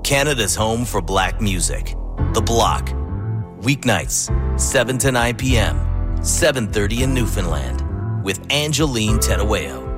Canada's home for black music. The Block. Weeknights, 7 to 9 p.m., 7:30 in Newfoundland, with Angeline Tedawayo.